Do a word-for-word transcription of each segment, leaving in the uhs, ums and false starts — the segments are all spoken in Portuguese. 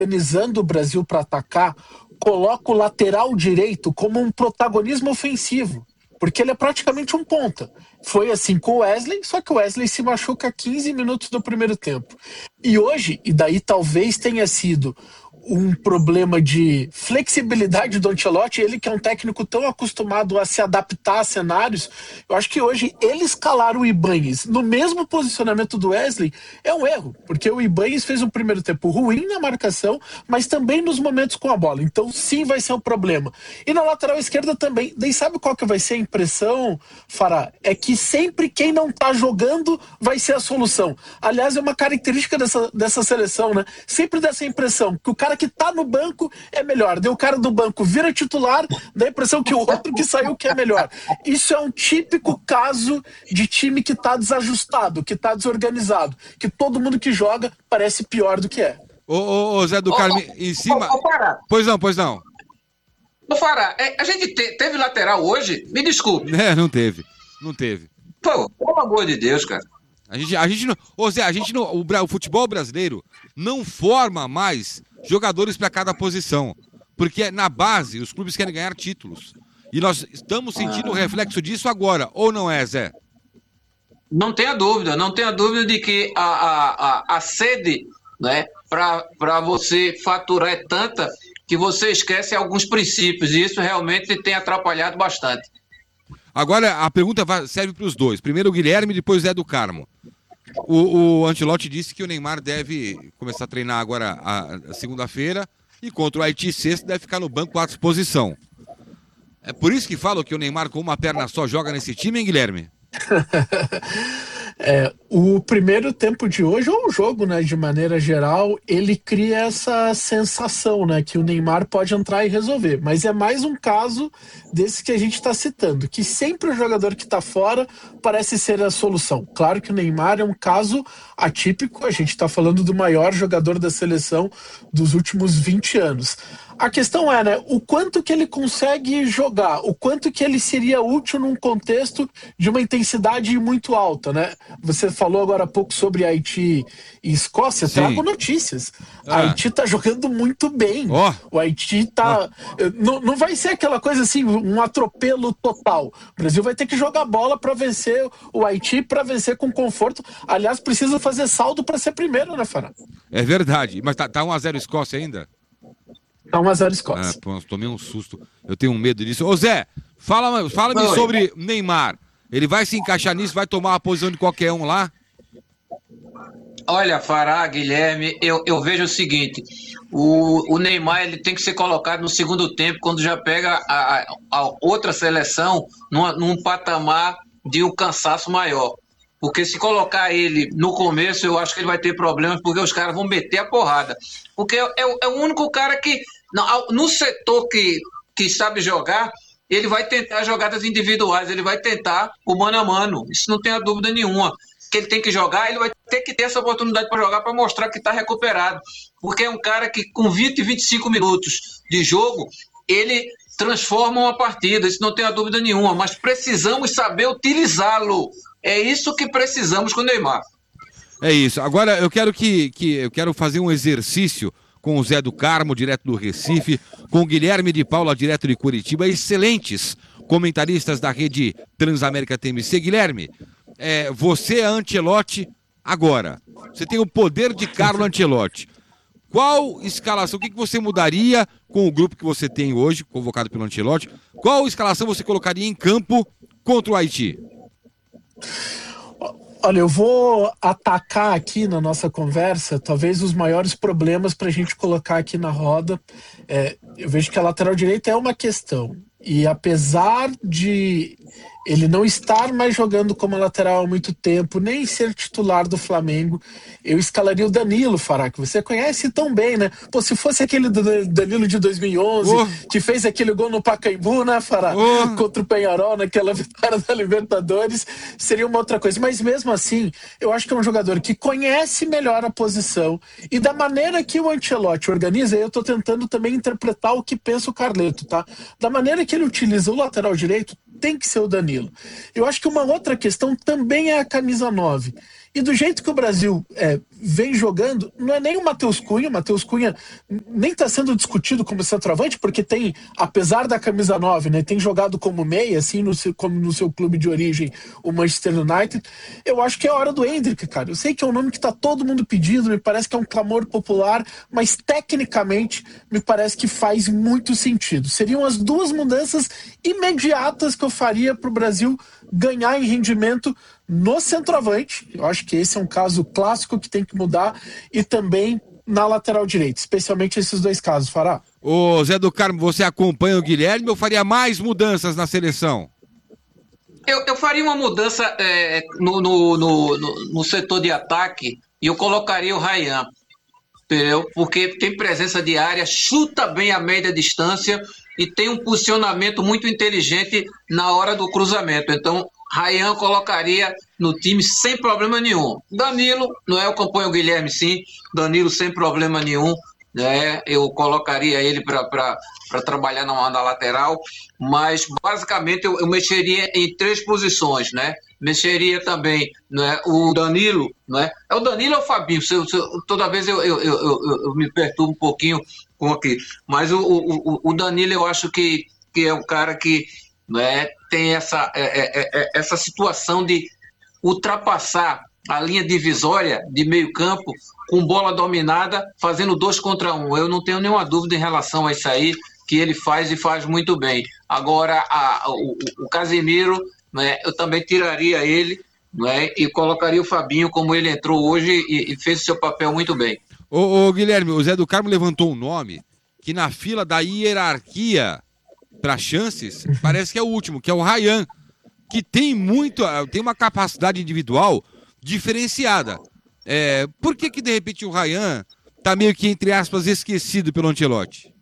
organizando o Brasil para atacar, coloca o lateral direito como um protagonismo ofensivo, porque ele é praticamente um ponta. Foi assim com o Wesley, só que o Wesley se machuca a quinze minutos do primeiro tempo. E hoje, e daí talvez tenha sido um problema de flexibilidade do Ancelotti, ele que é um técnico tão acostumado a se adaptar a cenários, eu acho que hoje ele escalar o Ibañez no mesmo posicionamento do Wesley é um erro, porque o Ibañez fez um primeiro tempo ruim na marcação, mas também nos momentos com a bola, então sim vai ser um problema. E na lateral esquerda também, daí sabe qual que vai ser a impressão, Fará? É que sempre quem não tá jogando vai ser a solução. Aliás, é uma característica dessa, dessa seleção, né? Sempre dá essa impressão que o cara que tá no banco é melhor. Daí o cara do banco vira titular, dá a impressão que o outro que saiu que é melhor. Isso é um típico caso de time que tá desajustado, que tá desorganizado, que todo mundo que joga parece pior do que é. Ô, ô, ô Zé do Carmo, em cima... Ô, ô, Fará. Pois não, pois não. Ô, Fará, é, a gente te, teve lateral hoje? Me desculpe. É, não teve. Não teve. Pô, pelo amor de Deus, cara. A gente, a gente não... Ô Zé, a gente não... O, o futebol brasileiro não forma mais jogadores para cada posição, porque na base os clubes querem ganhar títulos e nós estamos sentindo o reflexo disso agora, ou não é, Zé? Não tenha dúvida, não tenha dúvida de que a, a, a, a sede, né, para você faturar é tanta que você esquece alguns princípios e isso realmente tem atrapalhado bastante. Agora a pergunta serve para os dois, primeiro o Guilherme, depois o Zé do Carmo. O, o Ancelotti disse que o Neymar deve começar a treinar agora a, a segunda-feira e contra o Haiti sexta deve ficar no banco à disposição. É por isso que falam que o Neymar com uma perna só joga nesse time, hein, Guilherme? É, o primeiro tempo de hoje, ou o jogo, né, de maneira geral, ele cria essa sensação, né, que o Neymar pode entrar e resolver, mas é mais um caso desse que a gente está citando, que sempre o jogador que está fora parece ser a solução. Claro que o Neymar é um caso atípico, a gente está falando do maior jogador da seleção dos últimos vinte anos. A questão é, né, o quanto que ele consegue jogar, o quanto que ele seria útil num contexto de uma intensidade muito alta, né? Você falou agora há pouco sobre Haiti e Escócia, Sim. Trago notícias. Ah. Haiti tá jogando muito bem. Oh. O Haiti tá... Oh. Não, não vai ser aquela coisa assim, um atropelo total. O Brasil vai ter que jogar bola para vencer o Haiti, para vencer com conforto. Aliás, precisa fazer saldo para ser primeiro, né, Fará? É verdade, mas tá, tá um a zero Escócia ainda? Tá um a zero Escócia. Ah, pô, tomei um susto. Eu tenho um medo disso. Ô Zé, fala, fala-me Oi. sobre Neymar. Ele vai se encaixar nisso, vai tomar a posição de qualquer um lá? Olha, Fará, Guilherme, eu, eu vejo o seguinte, o, o Neymar ele tem que ser colocado no segundo tempo, quando já pega a, a, a outra seleção numa, num patamar de um cansaço maior. Porque se colocar ele no começo, eu acho que ele vai ter problemas, porque os caras vão meter a porrada. Porque é, é, é o único cara que, no, no setor que, que sabe jogar, ele vai tentar jogadas individuais, ele vai tentar o mano a mano. Isso não tem a dúvida nenhuma. Que ele tem que jogar, ele vai ter que ter essa oportunidade para jogar, para mostrar que está recuperado. Porque é um cara que com vinte, vinte e cinco minutos de jogo, ele transforma uma partida, isso não tem a dúvida nenhuma, mas precisamos saber utilizá-lo. É isso que precisamos com o Neymar. É isso. Agora eu quero que, que eu quero fazer um exercício com o Zé do Carmo, direto do Recife, com o Guilherme de Paula, direto de Curitiba, excelentes comentaristas da rede Transamérica T M C. Guilherme, é, você é Ancelotti agora. Você tem o poder de Carlo Ancelotti. Qual escalação, o que você mudaria com o grupo que você tem hoje, convocado pelo Ancelotti? Qual escalação você colocaria em campo contra o Haiti? Olha, eu vou atacar aqui na nossa conversa talvez os maiores problemas para a gente colocar aqui na roda. É, eu vejo que a lateral direita é uma questão. E apesar de ele não estar mais jogando como lateral há muito tempo, nem ser titular do Flamengo, eu escalaria o Danilo, Fará, que você conhece tão bem, né? Pô, se fosse aquele do Danilo de dois mil e onze, oh. que fez aquele gol no Pacaembu, né, Fará? Oh. Contra o Peñarol, naquela vitória da Libertadores, seria uma outra coisa. Mas mesmo assim, eu acho que é um jogador que conhece melhor a posição e da maneira que o Ancelotti organiza, eu tô tentando também interpretar o que pensa o Carleto, tá? Da maneira que ele utiliza o lateral direito, tem que ser o Danilo. Eu acho que uma outra questão também é a camisa nove. E do jeito que o Brasil é, vem jogando, não é nem o Matheus Cunha, o Matheus Cunha nem está sendo discutido como centroavante, porque tem, apesar da camisa nove, né, tem jogado como meia, assim, no seu, como no seu clube de origem, o Manchester United. Eu acho que é a hora do Endrick, cara. Eu sei que é um nome que está todo mundo pedindo, me parece que é um clamor popular, mas tecnicamente me parece que faz muito sentido. Seriam as duas mudanças imediatas que eu faria para o Brasil ganhar em rendimento no centroavante. Eu acho que esse é um caso clássico que tem que mudar, e também na lateral direita, especialmente esses dois casos, Fará. Ô Zé do Carmo, você acompanha o Guilherme ou faria mais mudanças na seleção? Eu, eu faria uma mudança é, no, no, no, no setor de ataque, e eu colocaria o Ryan, entendeu? Porque tem presença de área, chuta bem a média distância e tem um posicionamento muito inteligente na hora do cruzamento. Então, Ryan colocaria no time sem problema nenhum. Danilo, não é? Eu acompanho o Guilherme, sim. Danilo sem problema nenhum, né? Eu colocaria ele para trabalhar na, na lateral, mas basicamente eu, eu mexeria em três posições, né? Mexeria também, né, o Danilo, né? É o Danilo ou o Fabinho? Se eu, se eu, toda vez eu, eu, eu, eu, eu me perturbo um pouquinho com aqui. Mas o, o, o Danilo, eu acho que, que é um cara que, né, tem essa, é, é, é, essa situação de ultrapassar a linha divisória de meio campo com bola dominada, fazendo dois contra um. Eu não tenho nenhuma dúvida em relação a isso aí, que ele faz e faz muito bem. Agora, a, o, o Casemiro, né, eu também tiraria ele, né, e colocaria o Fabinho como ele entrou hoje e, e fez o seu papel muito bem. Ô, ô Guilherme, o Zé do Carmo levantou um nome que na fila da hierarquia para chances, parece que é o último, que é o Ryan, que tem muito, tem uma capacidade individual diferenciada. É, por que que de repente o Ryan tá meio que, entre aspas, esquecido pelo Ancelotti?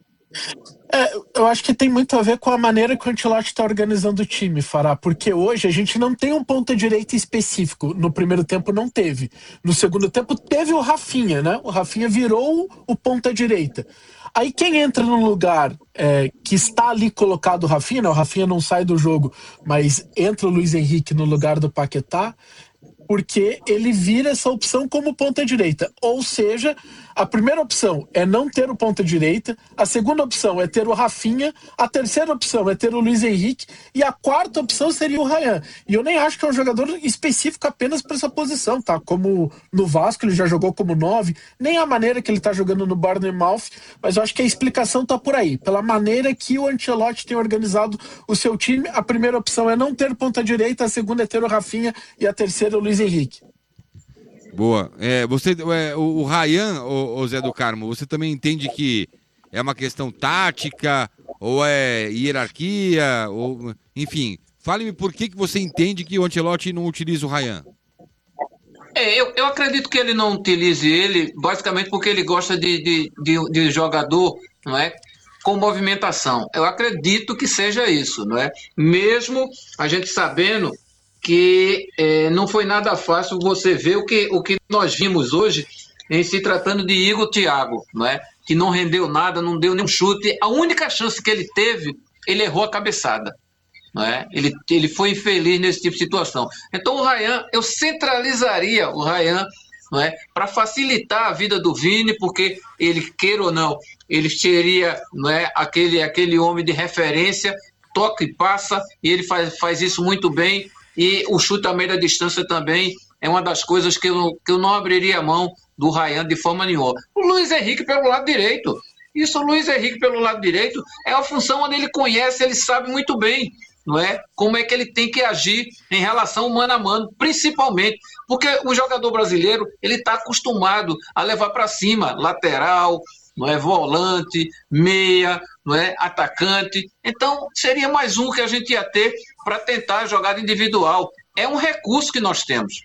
É, eu acho que tem muito a ver com a maneira que o Ancelotti está organizando o time, Fará, porque hoje a gente não tem um ponta-direita específico. No primeiro tempo não teve. No segundo tempo teve o Rafinha, né? O Rafinha virou o ponta-direita. Aí quem entra no lugar é, que está ali colocado o Rafinha, né? O Rafinha não sai do jogo, mas entra o Luiz Henrique no lugar do Paquetá, porque ele vira essa opção como ponta-direita. Ou seja, a primeira opção é não ter o ponta-direita, a segunda opção é ter o Rafinha, a terceira opção é ter o Luiz Henrique, e a quarta opção seria o Ryan. E eu nem acho que é um jogador específico apenas para essa posição, tá? Como no Vasco ele já jogou como nove, nem a maneira que ele tá jogando no Bournemouth, mas eu acho que a explicação tá por aí. Pela maneira que o Ancelotti tem organizado o seu time, a primeira opção é não ter ponta-direita, a segunda é ter o Rafinha e a terceira é o Luiz Henrique. Boa. É, você, é, o, o Ryan, o, o Zé do Carmo, você também entende que é uma questão tática, ou é hierarquia, ou, enfim, fale-me por que, que você entende que o Ancelotti não utiliza o Ryan. É, eu, eu acredito que ele não utilize ele, basicamente porque ele gosta de, de, de, de jogador, não é, com movimentação. Eu acredito que seja isso, não é? Mesmo a gente sabendo que é, não foi nada fácil você ver o que, o que nós vimos hoje em se tratando de Igor Thiago, não é? Que não rendeu nada, não deu nenhum chute. A única chance que ele teve, ele errou a cabeçada. Não é? ele, ele foi infeliz nesse tipo de situação. Então o Ryan, eu centralizaria o Ryan, não é? Para facilitar a vida do Vini, porque ele, queira ou não, ele seria, não é, aquele, aquele homem de referência, toca e passa, e ele faz, faz isso muito bem. E o chute à média distância também é uma das coisas que eu, que eu não abriria a mão do Ryan de forma nenhuma. O Luiz Henrique pelo lado direito. Isso, o Luiz Henrique pelo lado direito é a função onde ele conhece, ele sabe muito bem, não é? Como é que ele tem que agir em relação mano a mano, principalmente porque o jogador brasileiro ele está acostumado a levar para cima, lateral, não é, volante, meia, não é, atacante. Então seria mais um que a gente ia ter para tentar a jogada individual. É um recurso que nós temos.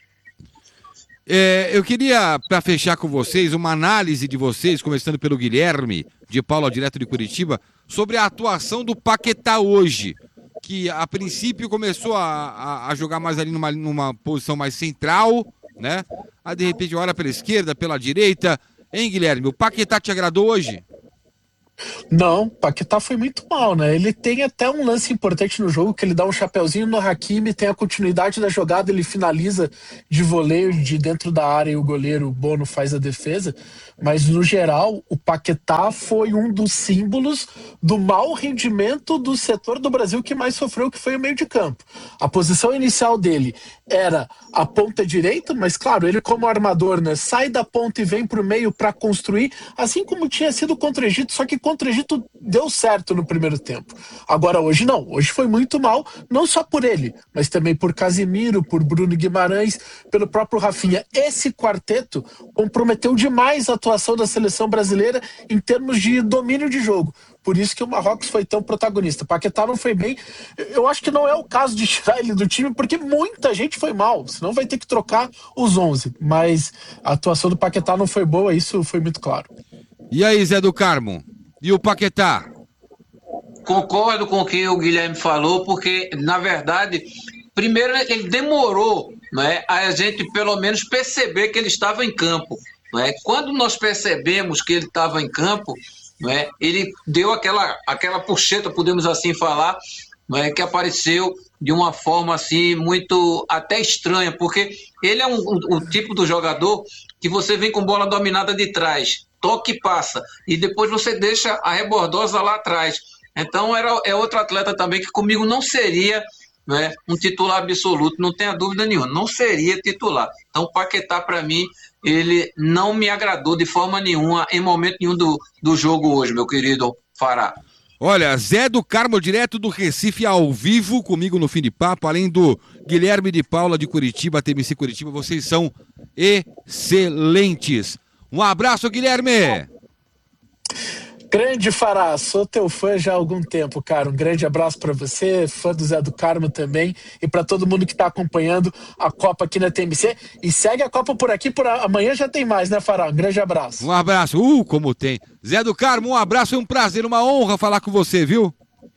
É, eu queria, para fechar com vocês, uma análise de vocês, começando pelo Guilherme de Paula, direto de Curitiba, sobre a atuação do Paquetá hoje, que a princípio começou a, a, a jogar mais ali numa, numa posição mais central, né? Aí de repente olha pela esquerda, pela direita. Hein, Guilherme, o Paquetá te agradou hoje? Não, Paquetá foi muito mal, né? Ele tem até um lance importante no jogo, que ele dá um chapeuzinho no Hakimi, tem a continuidade da jogada, ele finaliza de voleio de dentro da área e o goleiro Bono faz a defesa, mas no geral o Paquetá foi um dos símbolos do mau rendimento do setor do Brasil que mais sofreu, que foi o meio de campo. A posição inicial dele era a ponta direita, mas claro, ele como armador, né, sai da ponta e vem pro meio para construir, assim como tinha sido contra o Egito, só que contra o Egito deu certo no primeiro tempo. Agora hoje não, hoje foi muito mal, não só por ele, mas também por Casimiro, por Bruno Guimarães, pelo próprio Rafinha. Esse quarteto comprometeu demais a atuação da seleção brasileira em termos de domínio de jogo. Por isso que o Marrocos foi tão protagonista. Paquetá não foi bem. Eu acho que não é o caso de tirar ele do time, porque muita gente foi mal. Senão vai ter que trocar os onze. Mas a atuação do Paquetá não foi boa, isso foi muito claro. E aí, Zé do Carmo? E o Paquetá? Concordo com o que o Guilherme falou, porque, na verdade, primeiro ele demorou, né, a gente pelo menos perceber que ele estava em campo. Né? Quando nós percebemos que ele estava em campo, né, ele deu aquela, aquela puxeta, podemos assim falar, né, que apareceu de uma forma assim muito até estranha, porque ele é um, um, um tipo do jogador que você vem com bola dominada de trás, toque e passa, e depois você deixa a rebordosa lá atrás. Então era, é outro atleta também que comigo não seria, né, um titular absoluto, não tenha dúvida nenhuma, não seria titular. Então o Paquetá, para mim, ele não me agradou de forma nenhuma, em momento nenhum do, do jogo hoje, meu querido Fará. Olha, Zé do Carmo, direto do Recife, ao vivo, comigo no Fim de Papo, além do Guilherme de Paula de Curitiba, T M C Curitiba, vocês são excelentes. Um abraço, Guilherme! Grande Fará, sou teu fã já há algum tempo, cara. Um grande abraço pra você, fã do Zé do Carmo também, e pra todo mundo que tá acompanhando a Copa aqui na T M C. E segue a Copa por aqui, por a... amanhã já tem mais, né, Fará? Um grande abraço. Um abraço, uh, como tem. Zé do Carmo, um abraço, é um prazer, uma honra falar com você, viu?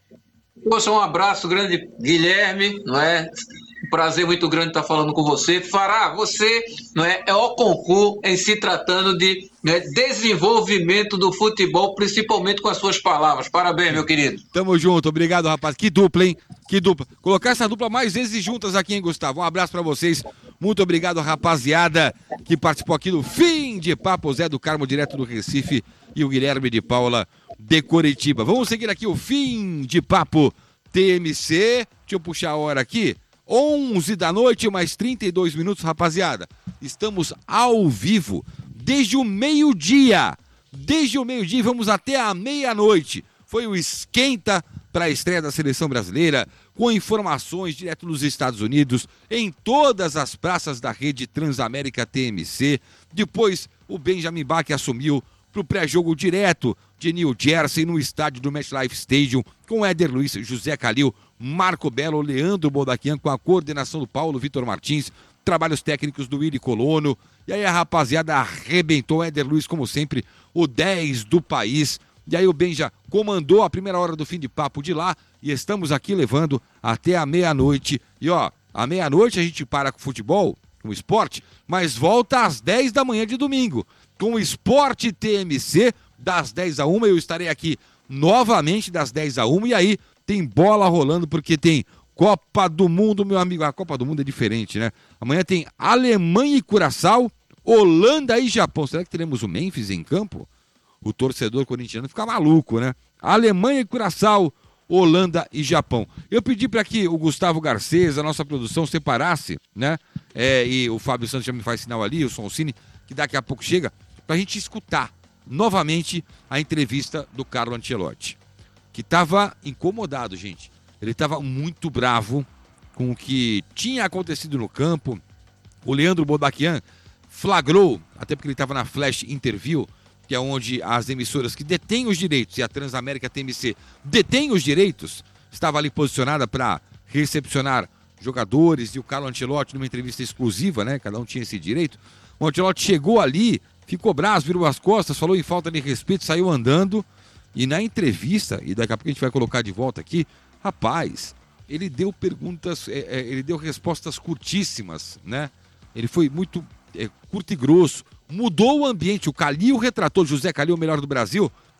Poxa, um abraço grande, Guilherme, não é? Um prazer muito grande estar falando com você. Fará, você, não é, é o concurso em se tratando de, né, desenvolvimento do futebol, principalmente com as suas palavras. Parabéns, meu querido. Tamo junto, obrigado, rapaz. Que dupla, hein? Que dupla. Colocar essa dupla mais vezes juntas aqui, hein, Gustavo? Um abraço pra vocês. Muito obrigado, rapaziada, que participou aqui do Fim de Papo. Zé do Carmo, direto do Recife, e o Guilherme de Paula de Curitiba. Vamos seguir aqui o Fim de Papo T M C. Deixa eu puxar a hora aqui. onze da noite, mais trinta e dois minutos, rapaziada. Estamos ao vivo desde o meio-dia. Desde o meio-dia, vamos até a meia-noite. Foi o esquenta para a estreia da seleção brasileira, com informações direto nos Estados Unidos, em todas as praças da rede Transamérica T M C. Depois, o Benjamin Bach assumiu para o pré-jogo direto de New Jersey, no estádio do MetLife Stadium, com Éder Luiz, José Calil, Marco Belo, Leandro Bodaquian, com a coordenação do Paulo Vitor Martins, trabalhos técnicos do Willy Colono. E aí a rapaziada arrebentou, Éder Luiz, como sempre, o dez do país. E aí o Benja comandou a primeira hora do Fim de Papo de lá, e estamos aqui levando até a meia-noite. E ó, à meia-noite a gente para com o futebol, com o esporte, mas volta às dez da manhã de domingo, com o Esporte T M C, das dez a uma. Eu estarei aqui novamente das dez a uma, e aí tem bola rolando, porque tem Copa do Mundo, meu amigo. A Copa do Mundo é diferente, né? Amanhã tem Alemanha e Curaçao, Holanda e Japão. Será que teremos o Memphis em campo? O torcedor corintiano fica maluco, né? Alemanha e Curaçao, Holanda e Japão. Eu pedi para que o Gustavo Garcês, a nossa produção, separasse, né? É, e o Fábio Santos já me faz sinal ali, o Soncini, que daqui a pouco chega, pra gente escutar novamente a entrevista do Carlo Ancelotti, que estava incomodado, gente. Ele estava muito bravo com o que tinha acontecido no campo. O Leandro Bodaquian flagrou, até porque ele estava na Flash Interview, que é onde as emissoras que detêm os direitos, e a Transamérica T M C detém os direitos, estava ali posicionada para recepcionar jogadores, e o Carlo Ancelotti, numa entrevista exclusiva, né? Cada um tinha esse direito. O Ancelotti chegou ali, ficou bravo, virou as costas, falou em falta de respeito, saiu andando. E na entrevista, e daqui a pouco a gente vai colocar de volta aqui, rapaz, ele deu perguntas, é, é, ele deu respostas curtíssimas, né? Ele foi muito é, curto e grosso, mudou o ambiente. O Calil retratou, José Calil, o melhor do Brasil,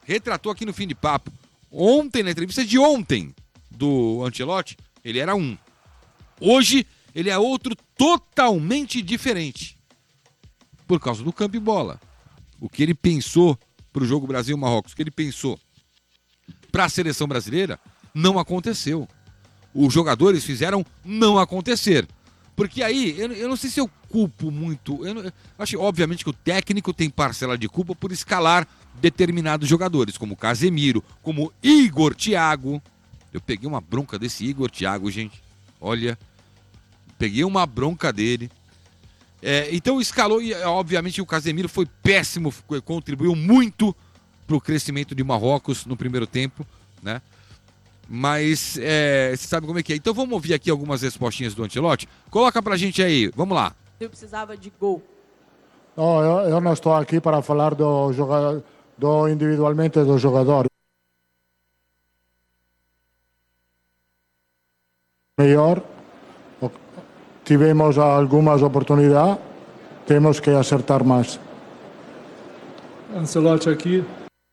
retratou aqui no Fim de Papo. Ontem, na entrevista de ontem do Ancelotti, ele era um. Hoje, ele é outro totalmente diferente. Por causa do campo e bola. O que ele pensou para o jogo Brasil-Marrocos, o que ele pensou para a seleção brasileira, não aconteceu. Os jogadores fizeram não acontecer. Porque aí, eu, eu não sei se eu culpo muito. Eu, não, eu acho, obviamente, que o técnico tem parcela de culpa por escalar determinados jogadores, como Casemiro, como Igor Thiago. Eu peguei uma bronca desse Igor Thiago, gente. Olha, peguei uma bronca dele. É, então escalou, e obviamente o Casemiro foi péssimo, contribuiu muito para o crescimento de Marrocos no primeiro tempo, né? Mas é, você sabe como é que é. Então vamos ouvir aqui algumas respostinhas do Ancelotti. Coloca pra gente aí, vamos lá. Eu precisava de gol. Não, eu, eu não estou aqui para falar do, jogador, do individualmente do jogador. Melhor, tivemos algumas oportunidades, temos que acertar mais. Ancelotti aqui.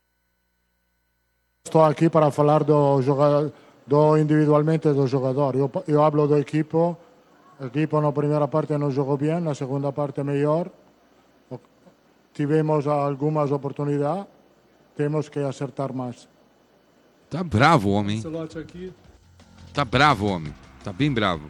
Estou aqui para falar do, jogador, do individualmente do jogador. Eu, eu hablo do equipo. O equipo na primeira parte não jogou bem, na segunda parte melhor. Tivemos algumas oportunidades, temos que acertar mais. Tá bravo o homem. Ancelotti aqui. Tá bravo o homem. Tá bem bravo.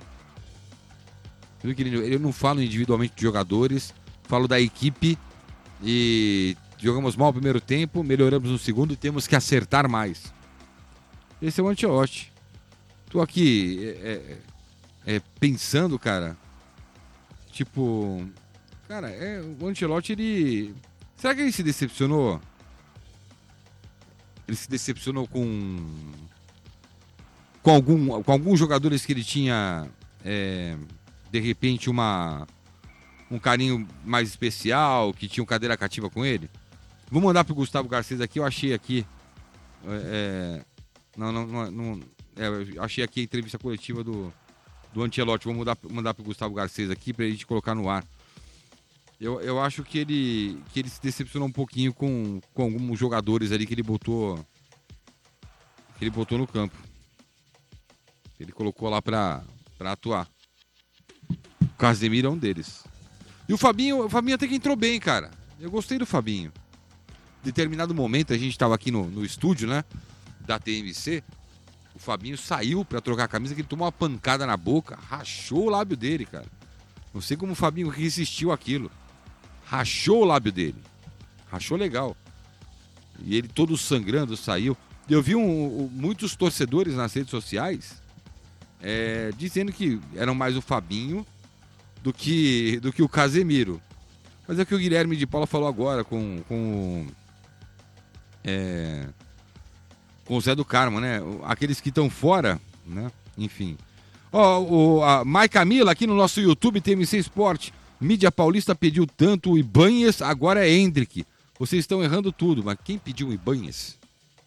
Eu não falo individualmente de jogadores, falo da equipe e jogamos mal o primeiro tempo, melhoramos no segundo e temos que acertar mais. Esse é o Ancelotti. Tô aqui é, é, é, pensando, cara, tipo, cara, é, o Ancelotti, ele... Será que ele se decepcionou? Ele se decepcionou com... Com, algum, com alguns jogadores que ele tinha, é, de repente, uma, um carinho mais especial, que tinham cadeira cativa com ele? Vou mandar pro Gustavo Garcês aqui, eu achei aqui. É, não, não, não, não é, eu achei aqui a entrevista coletiva do, do Ancelotti. Vou mandar, mandar pro Gustavo Garcês aqui pra gente colocar no ar. Eu, eu acho que ele, que ele se decepcionou um pouquinho com, com alguns jogadores ali que ele botou. Que ele botou no campo. Ele colocou lá pra, pra atuar. O Casemiro é um deles. E o Fabinho, o Fabinho até que entrou bem, cara. Eu gostei do Fabinho. Em determinado momento, a gente tava aqui no, no estúdio, né? Da T M C. O Fabinho saiu pra trocar a camisa, que ele tomou uma pancada na boca. Rachou o lábio dele, cara. Não sei como o Fabinho resistiu àquilo. Rachou o lábio dele. Rachou legal. E ele todo sangrando saiu. Eu vi um, um, muitos torcedores nas redes sociais... É, dizendo que eram mais o Fabinho do que, do que o Casemiro. Mas é o que o Guilherme de Paula falou agora com, com, é, com o Zé do Carmo, né? Aqueles que estão fora, né? Enfim. Ó, o, a Mai Camila aqui no nosso YouTube, T M C Sport. Mídia Paulista pediu tanto o Ibanhes, agora é Hendrick. Vocês estão errando tudo, mas quem pediu o Ibanhes?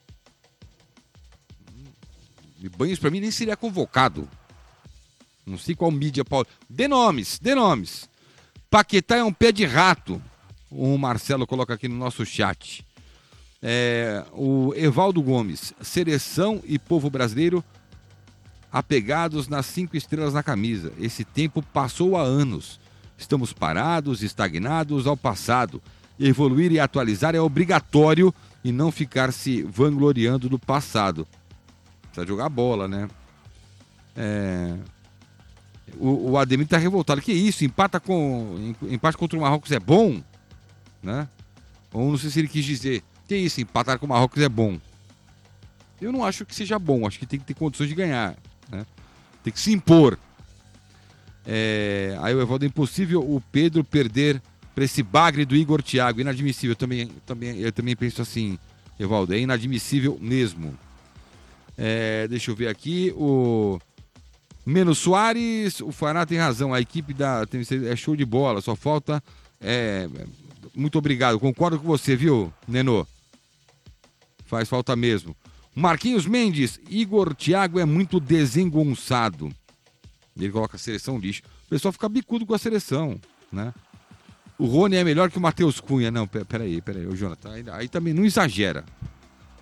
Ibanhes pra mim nem seria convocado. Não sei qual mídia paulista. Dê nomes, dê nomes. Paquetá é um pé de rato. O Marcelo coloca aqui no nosso chat. É, o Evaldo Gomes. Seleção e povo brasileiro apegados nas cinco estrelas na camisa. Esse tempo passou há anos. Estamos parados, estagnados ao passado. Evoluir e atualizar é obrigatório e não ficar se vangloriando do passado. Precisa jogar bola, né? É... O, o Ademir tá revoltado. Que isso? Empata com... Empate contra o Marrocos é bom? Né? Ou não sei se ele quis dizer. Que isso? Empatar com o Marrocos é bom. Eu não acho que seja bom. Acho que tem que ter condições de ganhar. Né? Tem que se impor. É... Aí o Evaldo, é impossível o Pedro perder para esse bagre do Igor Thiago. Inadmissível. Eu também, também, eu também penso assim, Evaldo. É inadmissível mesmo. É, deixa eu ver aqui, o Menos Soares, o Fará tem razão, a equipe da T M C é show de bola, só falta, é, muito obrigado, concordo com você, viu, Nenô? Faz falta mesmo. Marquinhos Mendes, Igor Thiago é muito desengonçado, ele coloca a seleção lixo, o pessoal fica bicudo com a seleção, né? O Rony é melhor que o Matheus Cunha, não, peraí, peraí, o Jonathan, aí, aí também não exagera.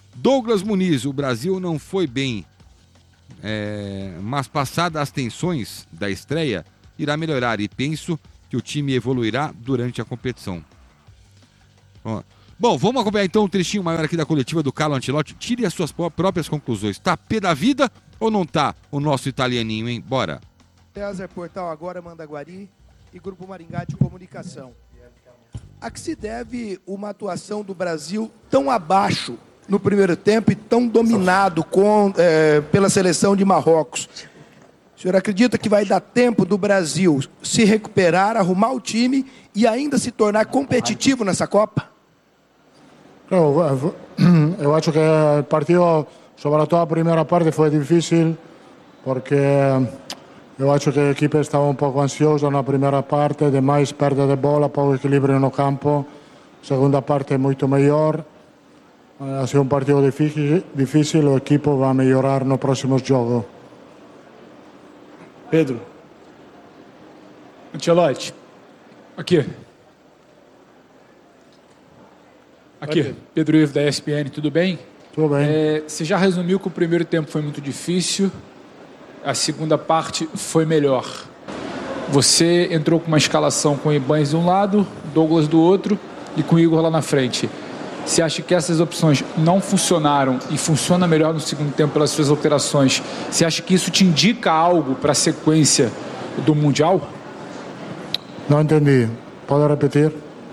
Douglas Muniz, o Brasil não foi bem, é, mas passadas as tensões da estreia, irá melhorar e penso que o time evoluirá durante a competição. Ó. Bom, vamos acompanhar então um trechinho maior aqui da coletiva do Carlo Ancelotti. Tire as suas próprias conclusões. Tá pé da vida ou não tá o nosso italianinho, hein? Bora. César, Portal Agora, Mandaguari e Grupo Maringá de Comunicação. A que se deve uma atuação do Brasil tão abaixo no primeiro tempo e tão dominado com, é, pela seleção de Marrocos? O senhor acredita que vai dar tempo do Brasil se recuperar, arrumar o time e ainda se tornar competitivo nessa Copa? Eu, eu acho que o partido, sobretudo a primeira parte, foi difícil, porque eu acho que a equipe estava um pouco ansiosa na primeira parte, demais perda de bola, pouco equilíbrio no campo. Segunda parte muito melhor. Ha sido um partido difícil, difícil, o equipo vai melhorar no próximo jogo. Pedro. Ancelotti. Aqui. Aqui, Pedro Ivo da E S P N, tudo bem? Tudo bem. É, você já resumiu que o primeiro tempo foi muito difícil, a segunda parte foi melhor. Você entrou com uma escalação com o Ibanez de um lado, Douglas do outro e com o Igor lá na frente. Você acha que essas opções não funcionaram e funciona melhor no segundo tempo pelas suas alterações? Você acha que isso te indica algo para a sequência do Mundial? Não entendi. Pode repetir?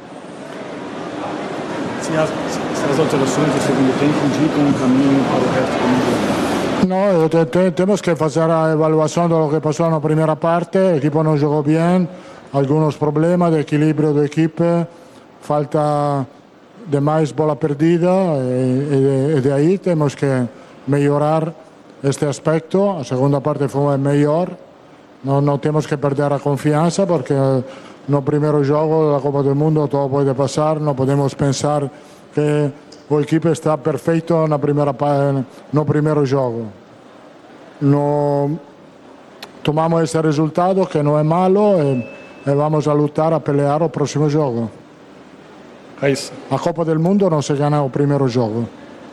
Se as, se as alterações do segundo tempo indicam um caminho para o resto do Mundial? No, te, te, temos que fazer a avaliação do que passou na primeira parte. O equipo não jogou bem, alguns problemas de equilíbrio da equipe, falta de mais bola perdida e, e, e de aí temos que melhorar este aspecto. A segunda parte foi melhor, não, não temos que perder a confiança porque no primeiro jogo da Copa do Mundo todo pode passar, não podemos pensar que o equipe está perfeito na primeira, no primeiro jogo. No, tomamos esse resultado que não é malo e, e vamos a lutar a pelear o próximo jogo. Raíssa. A Copa do Mundo não se ganha o primeiro jogo.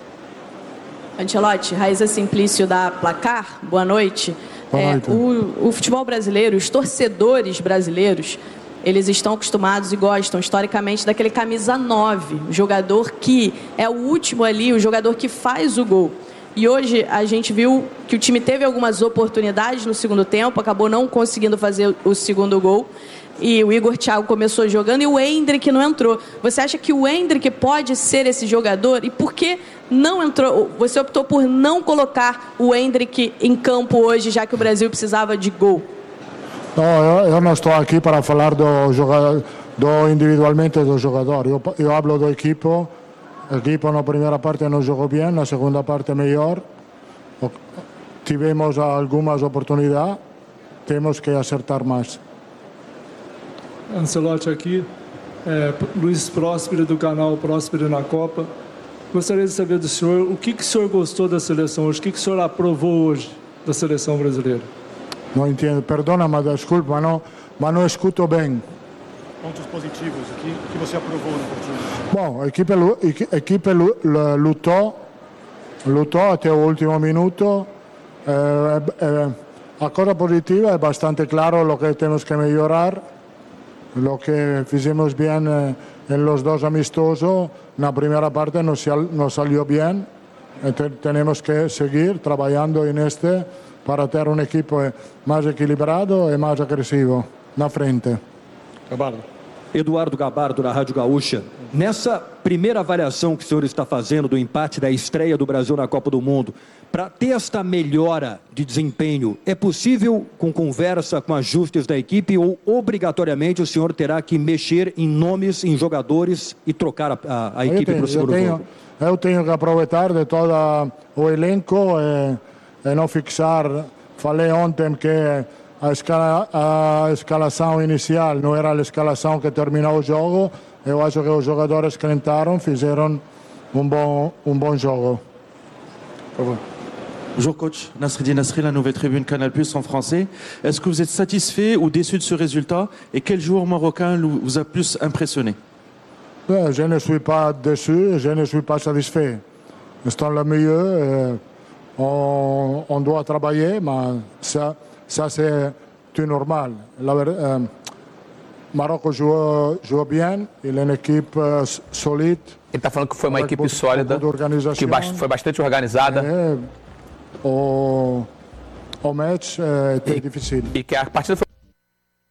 Ancelotti, Raíssa Simplício da Placar, boa noite. Boa noite. É, o, o futebol brasileiro, os torcedores brasileiros, eles estão acostumados e gostam historicamente daquele camisa nove, o jogador que é o último ali, o jogador que faz o gol. E hoje a gente viu que o time teve algumas oportunidades no segundo tempo, acabou não conseguindo fazer o segundo gol. E o Igor Thiago começou jogando e o Endrick não entrou. Você acha que o Endrick pode ser esse jogador? E por que não entrou? Você optou por não colocar o Endrick em campo hoje, já que o Brasil precisava de gol? Não, eu, eu não estou aqui para falar do, jogador, do individualmente do jogador. Eu, eu hablo do equipo. O equipo na primeira parte não jogou bem, na segunda parte melhor. Tivemos algumas oportunidades, temos que acertar mais. Ancelotti aqui, é, Luiz Próspero do canal Próspero na Copa. Gostaria de saber do senhor o que, que o senhor gostou da seleção hoje, o que, que o senhor aprovou hoje da seleção brasileira? Não entendo, perdona, mas desculpa, mas não, mas não escuto bem. Pontos positivos, o que, que você aprovou na partida? Bom, a equipe, a equipe lutou, lutou até o último minuto. É, é, a coisa positiva é bastante claro o que temos que melhorar. Lo que fizemos bien eh, en los dos amistosos, na primeira parte no, no salió bien. Te, tenemos que seguir trabajando en este para ter um equipo mais equilibrado e mais agressivo na frente. Gabardo. Eduardo Gabardo, da Rádio Gaúcha. Nessa primeira avaliação que o senhor está fazendo do empate da estreia do Brasil na Copa do Mundo, para ter esta melhora de desempenho, é possível com conversa, com ajustes da equipe ou obrigatoriamente o senhor terá que mexer em nomes, em jogadores e trocar a, a, a equipe para o segundo tenho, jogo? Eu tenho que aproveitar de todo o elenco e, e não fixar. Falei ontem que a, escala, a escalação inicial não era a escalação que terminou o jogo. Eu acho que os jogadores que entraram fizeram um bom, um bom jogo. Por favor. Bonjour coach, Nasreddin Nasri, la nouvelle tribune Canal Plus en français. Est-ce que vous êtes satisfait ou déçu de ce résultat et quel joueur marocain vous a plus impressionné? Je ne suis pas déçu, je ne suis pas satisfait. estão le mieux. On, on doit travailler, mais ça, ça c'est tout normal. La, euh, Marrocos joue, joue bien, il est une équipe uh, solide. Ele está falando que foi uma equipe sólida, que foi bastante organizada. É, o, o match é, é difícil. E que a partida foi